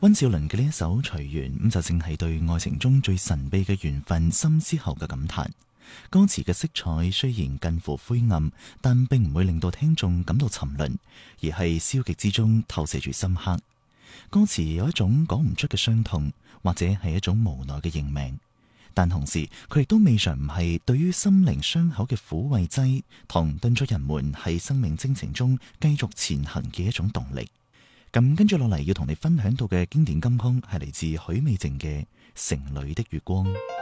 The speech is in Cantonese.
溫兆倫嘅呢一首《隨緣》咁就正係對愛情中最神秘嘅緣分深思後嘅感嘆。歌詞嘅色彩雖然近乎灰暗，但並唔會令到聽眾感到沉淪，而係消極之中透射住深刻。歌詞有一種講唔出嘅傷痛，或者係一種無奈嘅認命，但同時佢亦都未嘗唔係對於心靈傷口嘅撫慰劑，同敦促人們喺生命征程中繼續前行嘅一種動力。咁跟住落嚟要同你分享到嘅經典金曲係嚟自許美靜嘅《城裏的月光》。